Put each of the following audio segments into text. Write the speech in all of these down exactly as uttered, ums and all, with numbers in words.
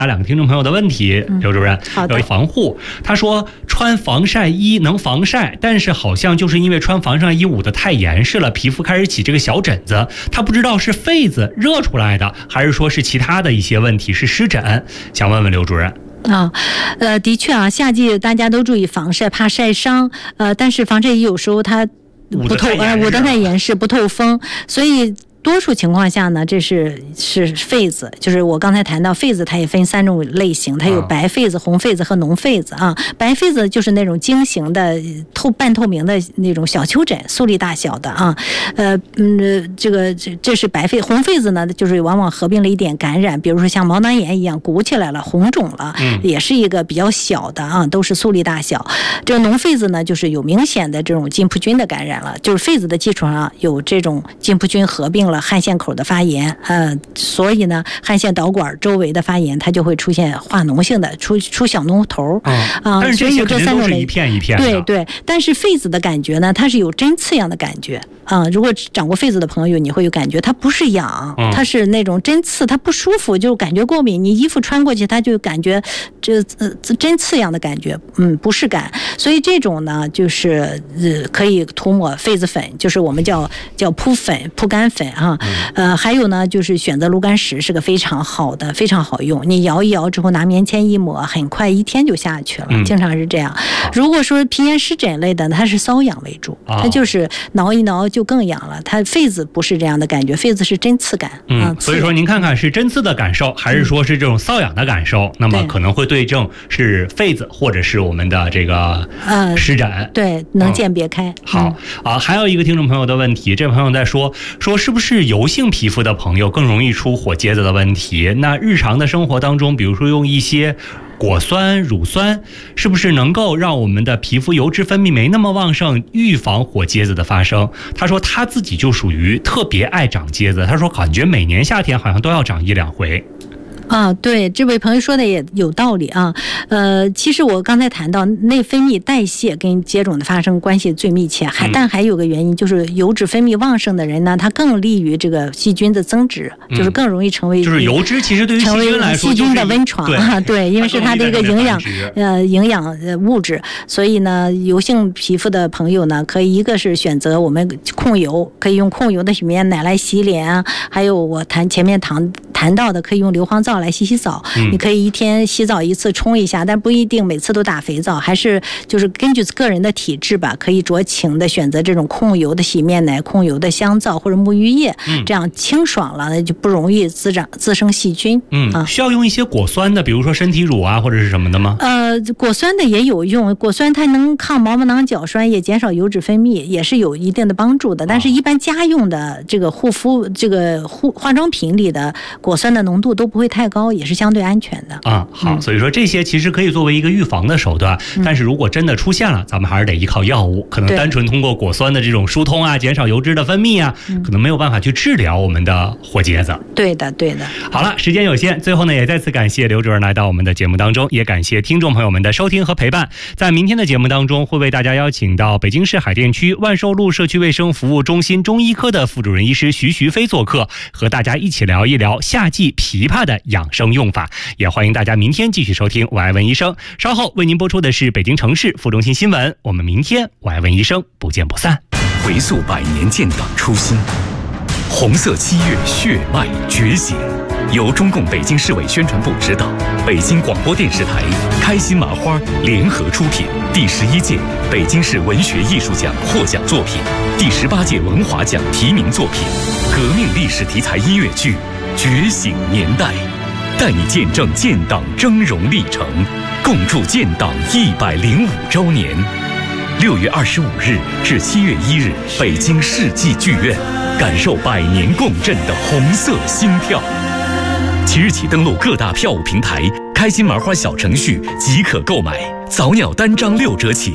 答两个听众朋友的问题。 嗯、 刘主任，有一防护，他说穿防晒衣能防晒，但是好像就是因为穿防晒衣捂得太严实了，皮肤开始起这个小疹子，他不知道是痱子热出来的，还是说是其他的一些问题，是湿疹，想问问刘主任。 啊，呃，的确啊，夏季大家都注意防晒，怕晒伤。呃，但是防晒衣有时候它不透，呃，捂得太严实，不透风，所以多数情况下呢，这是是痱子，就是我刚才谈到痱子，它也分三种类型，它有白痱子、红痱子和脓痱子啊。白痱子就是那种晶形的、透半透明的那种小丘疹，粟粒大小的啊。呃嗯，这个这这是白痱，红痱子呢，就是往往合并了一点感染，比如说像毛囊炎一样鼓起来了、红肿了， 嗯， 也是一个比较小的啊，都是粟粒大小。这个脓痱子呢，就是有明显的这种金葡菌的感染了，就是痱子的基础上有这种金葡菌合并了汗腺口的发炎，呃，所以呢，汗腺导管周围的发炎，它就会出现化脓性的，出出小脓头啊、嗯呃。 但是这些肯定都是一片一片的。 对对，但是痱子的感觉呢，它是有针刺痒的感觉啊、呃。如果长过痱子的朋友，你会有感觉，它不是痒，它是那种针刺，它不舒服，就感觉过敏。你衣服穿过去，它就感觉这呃针刺痒的感觉，嗯，不适感。所以这种呢，就是呃可以涂抹痱子粉，就是我们叫叫扑粉、扑干粉啊。嗯呃，还有呢，就是选择炉甘石是个非常好的，非常好用。你摇一摇之后，拿棉签一抹，很快一天就下去了。嗯、经常是这样。如果说皮炎湿疹类的，它是瘙痒为主，它就是挠一挠就更痒了。它痱子不是这样的感觉，痱子是针刺感。 嗯，啊、所以说您看看是针刺的感受，还是说是这种瘙痒的感受？嗯、那么可能会对症是痱子，或者是我们的这个呃湿疹。呃、 对，能鉴别开。嗯、 好啊，还有一个听众朋友的问题，这位朋友在说说是不是油性皮肤的朋友更容易出火疖子的问题？那日常的生活当中，比如说用一些果酸、乳酸，是不是能够让我们的皮肤油脂分泌没那么旺盛，预防火疖子的发生？他说他自己就属于特别爱长疖子，他说感觉每年夏天好像都要长一两回。 啊，对，这位朋友说的也有道理啊。呃，其实我刚才谈到内分泌代谢跟疖肿的发生关系最密切，还但还有个原因就是油脂分泌旺盛的人呢，他更利于这个细菌的增殖，嗯、就是更容易成为就是油脂其实对于细菌来说、就是、 细菌的温床啊，对，因为是它的一个营养呃营养物质，所以呢，油性皮肤的朋友呢，可以一个是选择我们控油，可以用控油的洗面奶来洗脸啊，还有我谈前面谈谈到的可以用硫磺皂来洗洗澡，嗯、你可以一天洗澡一次冲一下，但不一定每次都打肥皂，还是就是根据个人的体质吧，可以酌情的选择这种控油的洗面奶、控油的香皂或者沐浴液，嗯、这样清爽了，那就不容易滋长滋生细菌。 嗯，啊、需要用一些果酸的，比如说身体乳啊或者是什么的吗？ 呃，果酸的也有用，果酸它能抗毛毛囊角栓，也减少油脂分泌，也是有一定的帮助的。但是，一般家用的这个护肤、这个护化妆品里的果酸的浓度都不会太高，也是相对安全的。 啊、嗯，好，所以说这些其实可以作为一个预防的手段，嗯、但是如果真的出现了，咱们还是得依靠药物，可能单纯通过果酸的这种疏通啊，减少油脂的分泌啊，嗯、可能没有办法去治疗我们的火疖子。 对的，对的。 好了，时间有限，最后呢，也再次感谢刘主任来到我们的节目当中，也感谢听众朋友们的收听和陪伴。在明天的节目当中，会为大家邀请到北京市海淀区万寿路社区卫生服务中心中医科的副主任医师徐徐飞做客，和大家一起聊一聊夏季枇杷的养生用法。也欢迎大家明天继续收听我爱问医生，稍后为您播出的是北京城市副中心新闻。我们明天我爱问医生不见不散。 回溯百年建党初心，红色七月血脉觉醒，由中共北京市委宣传部指导，北京广播电视台、开心麻花联合出品，第十一届北京市文学艺术奖获奖作品，第十八届文华奖提名作品，革命历史题材音乐剧《觉醒年代》，带你见证建党峥嵘历程，共筑建党一百零五周年。六月二十五日至七月一日，北京世纪剧院，感受百年共振的红色心跳。即日起登录各大票务平台，开心麻花小程序即可购买，早鸟单张六折起。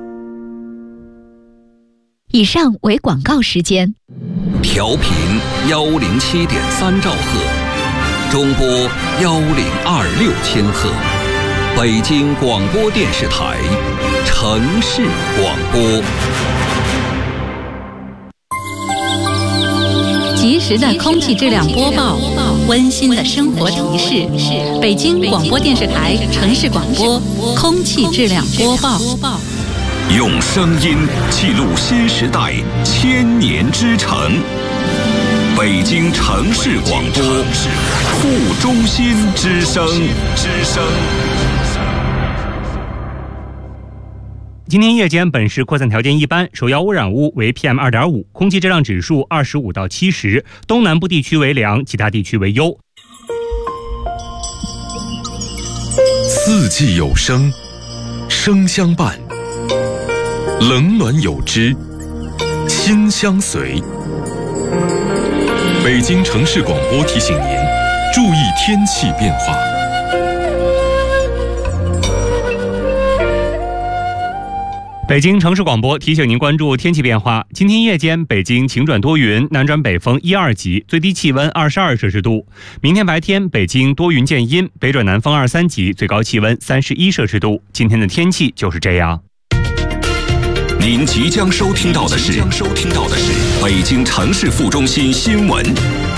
以上为广告时间。 调频幺零七点三兆赫，中波幺零二六千赫，北京广播电视台城市广播。 及时的空气质量播报。 温馨的生活提示。北京广播电视台城市广播空气质量播报。 用声音记录新时代千年之城。北京城市广播副中心之声。之声。 今天夜间本市扩散条件一般，首要污染物为 P M 二点五， 空气质量指数二十五到七十，东南部地区为良，其他地区为优。 四季有声，声相伴；冷暖有之，心相随。北京城市广播提醒您注意天气变化。 北京城市广播提醒您关注天气变化。今天夜间北京晴转多云，南转北风一二级，最低气温二十二摄氏度。明天白天北京多云见阴，北转南风二三级，最高气温三十一摄氏度。今天的天气就是这样。 您即将收听到的是收听到的是北京城市副中心新闻。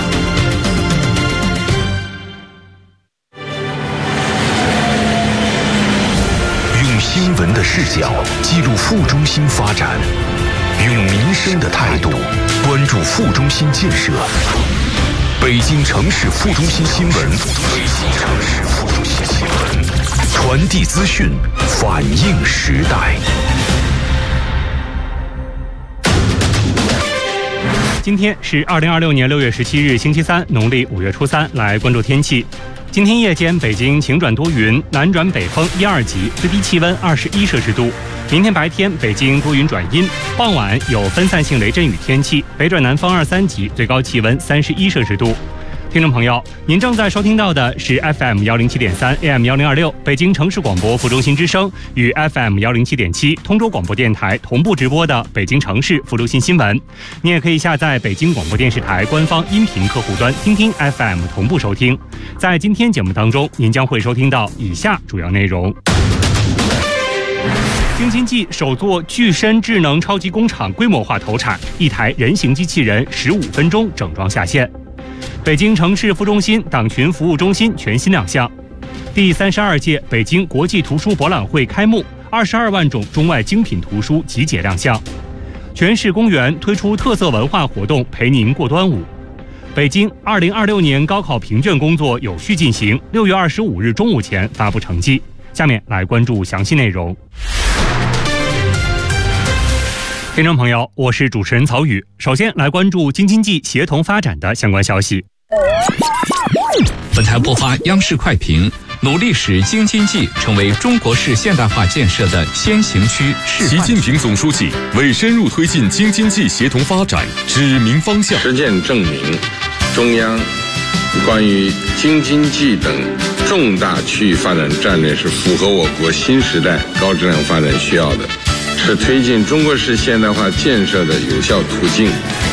新闻的视角记录副中心发展，用民生的态度关注副中心建设。北京城市副中心新闻，北京城市副中心新闻，传递资讯，反映时代。 今天是二零二六年六月十七日，星期三，农历五月初三。来关注天气。今天夜间北京晴转多云，南转北风一二级，最低气温二十一摄氏度。明天白天北京多云转阴，傍晚有分散性雷阵雨天气，北转南风二三级，最高气温三十一摄氏度。听众朋友，您正在收听到的是 F M 一零七点三 A M 一零二六北京城市广播副中心之声与 F M 一零七点七通州广播电台同步直播的北京城市副中心新闻。你也可以下载北京广播电视台官方音频客户端听听 F M 同步收听。在今天节目当中，您将会收听到以下主要内容：京津冀首座具身智能超级工厂规模化投产，一台人形机器人十五分钟整装下线。北京城市副中心党群服务中心全新亮相。第三十二届北京国际图书博览会开幕，二十二万种中外精品图书集结亮相。全市公园推出特色文化活动，陪您过端午。北京二零二六年高考评卷工作有序进行，六月二十五日中午前发布成绩。下面来关注详细内容。听众朋友，我是主持人曹宇。首先来关注京津冀协同发展的相关消息。 本台播发央视快评，努力使京津冀成为中国式现代化建设的先行区示范区。 习近平总书记为深入推进京津冀协同发展指明方向。 实践证明，中央关于京津冀等重大区域发展战略是符合我国新时代高质量发展需要的，是推进中国式现代化建设的有效途径。